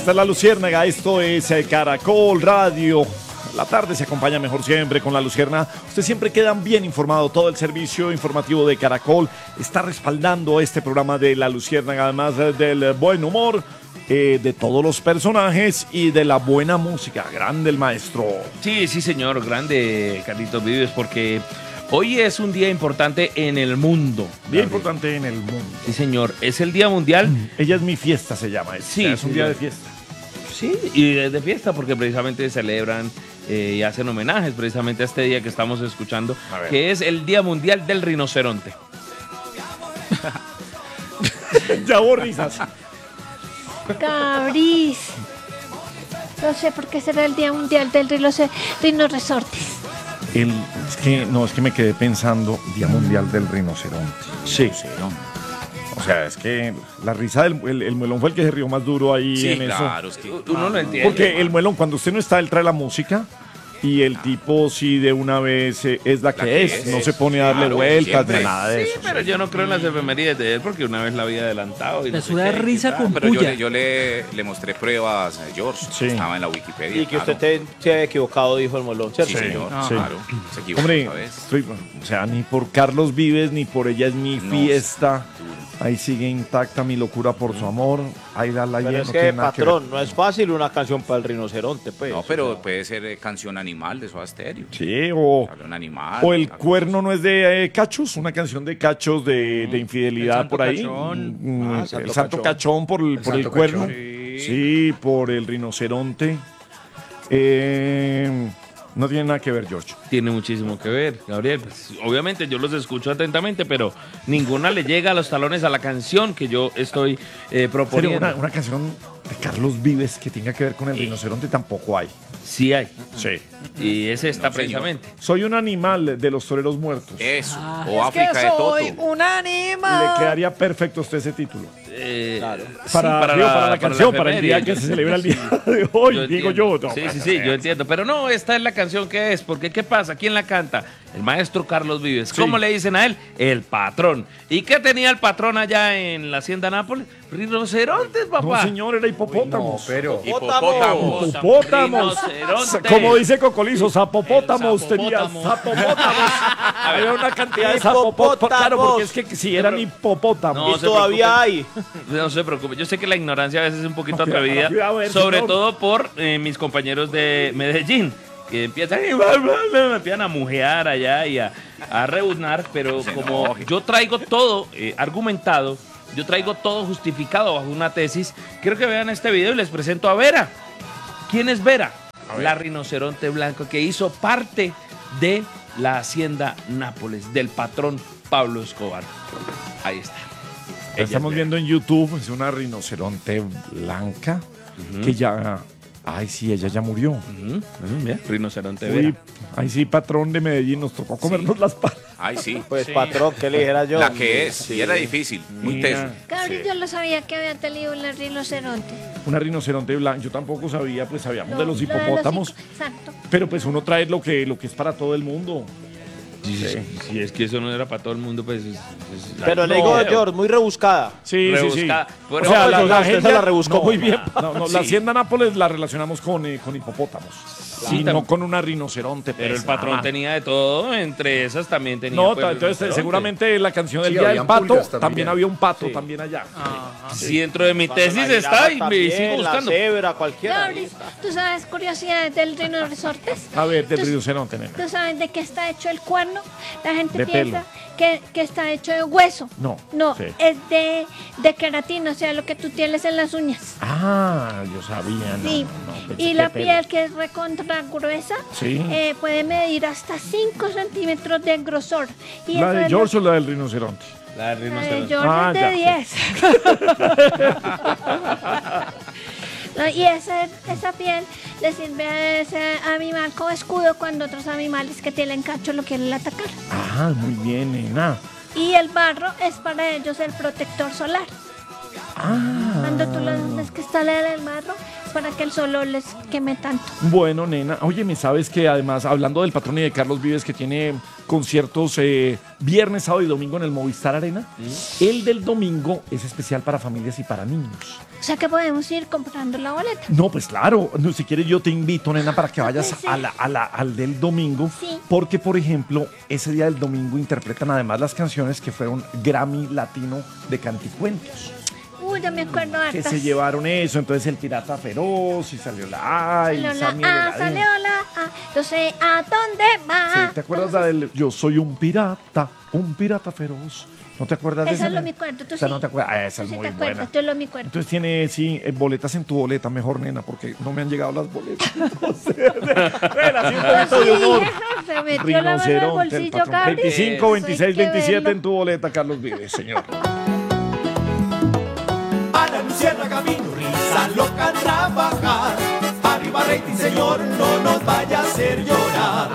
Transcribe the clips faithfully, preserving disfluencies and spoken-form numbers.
Esta es La Luciérnaga, esto es eh, Caracol Radio. La tarde se acompaña mejor siempre con La Luciérnaga. Usted siempre queda bien informado. Todo el servicio informativo de Caracol está respaldando este programa de La Luciérnaga, además eh, del buen humor, eh, de todos los personajes y de la buena música. Grande el maestro. Sí, sí, señor, grande Carlitos Vives, porque hoy es un día importante en el mundo. Día importante en el mundo. Sí, señor, es el Día Mundial. Ella es mi fiesta, se llama. Sí, o sea, es un sí, día sí. de fiesta. Sí, y es de fiesta porque precisamente celebran eh, y hacen homenajes precisamente a este día que estamos escuchando, que es el Día Mundial del Rinoceronte. Ya hubo risas. Cabris. No sé por qué será el Día Mundial del Rinoce- Rinoceronte. El, es que, no, es que me quedé pensando, Día Mundial del Rinoceronte. Sí. O sea, es que la risa del el, el muelón fue el que se rió más duro ahí Sí, en claro, eso. es que Uno lo entiende. Porque el muelón, cuando usted no está, él trae la música y el tipo sí de una vez eh, es la que, que es, es, no se pone a darle claro, vueltas siempre. ni nada de Sí, eso. pero yo no creo en las efemérides de él porque una vez la había adelantado. Y Le no sé suda qué, risa qué tal. con pero yo, puya. le, yo le, le mostré pruebas a George, Sí. estaba en la Wikipedia. Y que claro. usted te- se había equivocado, dijo el molón, ¿cierto? Sí, Sí, señor, sí. claro, se equivocó Hombre, esta vez. estoy- o sea, ni por Carlos Vives ni por Ella es mi No, fiesta. duro. Ahí sigue intacta mi locura por su amor. Ahí la la Pero lleno, es no que, tiene nada que ver. patrón, no es fácil una canción para el rinoceronte, pues. No, pero puede ser eh, canción animal de Soda Stereo. Sí, o, Habla un animal. o el habla- cuerno no es de eh, Cachos, una canción de Cachos de, de infidelidad El Santo por ahí. Cachón. Mm, Ah, el Santo Santo Cachón. Cachón por el, por el Santo cuerno. Cachón. Sí. por el rinoceronte. Eh, no tiene nada que ver, George. Tiene muchísimo que ver, Gabriel. Pues, obviamente yo los escucho atentamente, pero ninguna le llega a los talones a la canción que yo estoy eh, Serio, proponiendo. una, una canción de Carlos Vives que tenga que ver con el rinoceronte tampoco hay. Sí hay. Sí. Y es esta No, señor. precisamente. Soy un animal de los toreros muertos. Eso, Ah, o África de Toto. un animal. Le quedaría perfecto a usted ese título. Eh, sí, Para, digo, para la canción, para, el día efeméride. que se celebra el día de hoy, Yo digo entiendo. yo. No, sí, bueno, sí, sí, yo entiendo. Pero no, esta es la canción que es. Porque ¿qué pasa? ¿Quién la canta? El maestro Carlos Vives. Sí. ¿Cómo le dicen a él? El patrón. ¿Y qué tenía el patrón allá en la hacienda Nápoles? Rinocerontes, No, papá. señor, era hipopótamos. pero... Hipopótamos. Hipopótamos. Rinoceronte. Como dice Cocolizo, zapopótamos El tenía zapopótamo. zapopótamos. Había una cantidad de zapopótamos. Claro, porque es que si eran hipopótamos. No Y se todavía hay. No se preocupe, yo sé que la ignorancia a veces es un poquito No, cuidado, atrevida, cuidado, a ver, sobre señor. todo por eh, mis compañeros de Medellín, que empiezan, me empiezan a mujear allá y a, a rebuznar, pero Se como enoje. yo traigo todo eh, argumentado, yo traigo todo justificado bajo una tesis, quiero que vean este video y les presento a Vera. ¿Quién es Vera? La rinoceronte blanco que hizo parte de la hacienda Nápoles, del patrón Pablo Escobar. Ahí está. La estamos viendo en YouTube, es una rinoceronte blanca que ya. Ay, sí, ella ya murió. Ujú, ujú, mira, rinoceronte Uy, Vera. ay, sí, patrón de Medellín, nos tocó comernos las palas. Ay, sí. Pues, patrón, ¿qué le dijera yo? La que es. Sí. Y era difícil, muy Mira. teso. Cabris, yo lo sabía que había tenido un rinoceronte. Una rinoceronte blanca, yo tampoco sabía, pues sabíamos No, de los lo de hipopótamos, hipo- Exacto. pero pues uno trae lo que, lo que es para todo el mundo. Sí, sí, sí. Si es que eso no era para todo el mundo, pues. es- es- Pero le No, digo, pero- George, muy rebuscada. Sí, sí, sí. Rebuscada. O Pero- sea, No, la, pues, la usted agenda se la rebuscó no, muy bien. No, no, la hacienda Nápoles la relacionamos con, eh, con hipopótamos. Sí, y tam- no con una rinoceronte. Pero pues, el patrón nada. tenía de todo, entre esas también tenía. No, pues, entonces rinoceronte. seguramente la canción del Sí, Día del habían Pato pulgas también, también. había un pato Sí. también allá. Sí, dentro de mi Cuando tesis la está jirafa y me también, sigo buscando. La cebra, cualquiera. Cabris, ¿tú sabes curiosidades del rinocerontes? A ver, del ¿Tú- rinoceronte, nena. ¿Tú sabes de qué está hecho el cuerno? La gente De piensa que, que está hecho de hueso. No, No, sí. es de, de queratina, o sea, lo que tú tienes en las uñas. Ah, yo sabía. No, Sí. no, no, pensé Y que la pelo. piel, que es recontra gruesa, Sí. eh, puede medir hasta cinco centímetros de grosor. Y ¿La eso de es George o la del rinoceronte? La del La de rinoceronte. George Ah, es de ya. diez. No, y ese, esa piel le sirve a ese animal como escudo cuando otros animales que tienen cacho lo quieren atacar. Ah, muy bien, nena. Y el barro es para ellos el protector solar. Ah. Cuando tú los ves que están salen del barro es para que el sol no les queme tanto. Bueno, nena, oye, ¿me sabes que además, hablando del patrón y de Carlos Vives, que tiene conciertos eh, viernes, sábado y domingo en el Movistar Arena, el del domingo es especial para familias y para niños? O sea que podemos ir comprando la boleta. No, pues claro, no, si quieres yo te invito, nena, para que vayas Sí. a la, a la- al del domingo, Sí. porque, por ejemplo, ese día del domingo interpretan además las canciones que fueron Grammy Latino de Canticuentos, Uy, yo me acuerdo que hartas. se llevaron eso, entonces el Pirata Feroz y salió la A y Salió la Sammy A, Avelladín. salió la A, yo sé a dónde va. Sí, ¿te acuerdas la del Yo soy un pirata, un pirata feroz? ¿No te acuerdas de Esa esa? es lo nena? mi cuarto, tú Esa sí. no te acuerdas. Ah, esa Tú es sí muy te acuerdas, buena. tú lo mi cuarto. Entonces tiene, sí, eh, boletas en tu boleta, mejor, nena, porque no me han llegado las boletas. O sea, nena, sí, un poquito de honor. Se metió la mano en el Rinoceronte, el bolsillo, patrón. Gabriel. veinticinco, veintiséis, Eso hay que veintisiete verlo. en tu boleta, Carlos Vives, señor. A la luciérnaga vino risa loca a trabajar. Arriba rating, señor, no nos vaya a hacer llorar.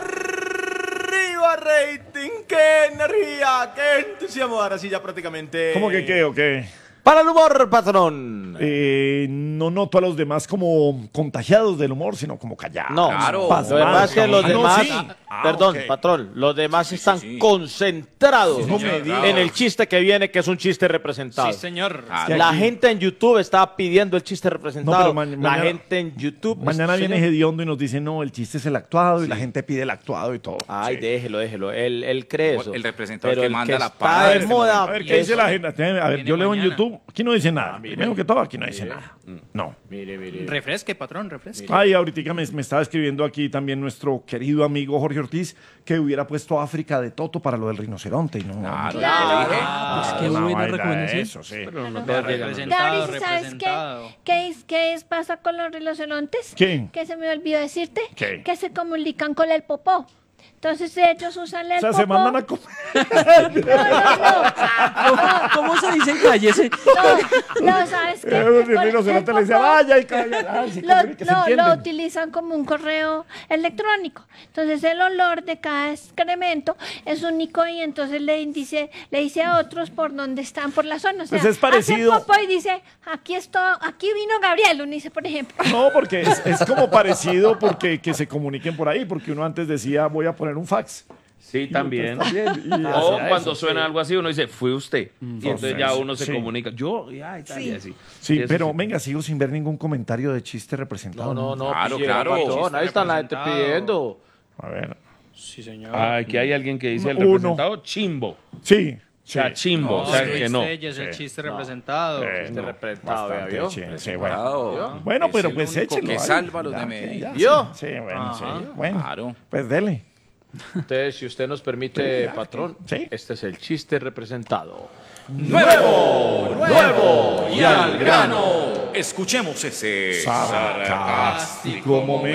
¡Arriba rating! ¡Qué energía! ¡Qué entusiasmo! Ahora sí ya prácticamente... ¿Cómo que qué o qué? Para el humor, patrón. Eh, no noto a los demás como contagiados del humor, sino como callados. No, Claro. pasmados. lo demás es que los Ah, no, demás, sí. Ah, perdón, ok. patrón, los demás Sí, sí, están sí. concentrados No me digas. en el chiste que viene, que es un chiste representado. Sí, señor. Claro. La aquí- gente en YouTube está pidiendo el chiste No, representado. pero ma- la mañana- gente en YouTube. Mañana Sí, viene señor. Gediondo y nos dice, no, el chiste es el actuado, y la gente pide el actuado y todo. Ay, Sí. déjelo, déjelo. Él, él cree eso. El representador Pero que el manda la está paz. de moda. A ver, ¿qué dice es- la gente? A ver, Viene yo leo en mañana. YouTube. Aquí no dice nada. Primero que todo, aquí no dice nada. No. Mire, mire. Refresque, patrón, refresque. Ay, ahorita me, me estaba escribiendo aquí también nuestro querido amigo Jorge Ortiz que hubiera puesto África de Toto para lo del rinoceronte. Y no, Claro, Claro. te dije. Ah, qué una buena vaina de recomendación. Eso, sí. Representado, Gabriel, ¿sabes qué? representado. ¿Qué, es, ¿Qué es pasa con los rinocerontes? ¿Qué? Que se me olvidó decirte. ¿Qué? Que se comunican con el popó. Entonces ellos usan el O sea, popó. se mandan a comer. No, no, no. ¿Cómo, cómo se dice en calle ese? No, no, ¿sabes qué? El Con rinoceronte el le dice, popó vaya y calla. Ay, sí, Lo, como que se no, lo entienden. utilizan como un correo electrónico. Entonces el olor de cada excremento es único y entonces le dice, le dice a otros por dónde están por la zona. O sea, Pues es parecido- hace popó y dice, aquí estoy, aquí vino Gabriel, uno dice, por ejemplo. No, porque es, es como parecido porque que se comuniquen por ahí, porque uno antes decía, voy a poner un fax. Sí, también. También, y O hacía cuando eso, suena sí. algo así, uno dice, fue usted. Y entonces ya uno se Sí. comunica. Yo, ya, y tal, y así. Sí, eso pero sí. venga, sigo sin ver ningún comentario de chiste representado. No, no, no. Claro, pille, claro. patrón, ahí está la gente Representado. pidiendo. A ver. Sí, señor. Ah, aquí hay alguien que dice el Uno. representado chimbo. Sí. O sea, chimbo. No, o sea, Luis que no. Telles, el Sí. chiste representado. Eh, Este no, representado, vea, bastante, ¿vio? sí, sí, bueno. Claro. Bueno, Es pero el pues único échelo. que ahí. salva a los Ya, de sí, Medellín. ya, ¿Vio? Sí, bueno, Ajá. sí. Bueno, Claro. pues dele. Entonces, si usted nos permite, patrón, Sí. este es el chiste representado. ¡Nuevo! ¡Nuevo! Y al grano. Escuchemos ese Sarcástico momento.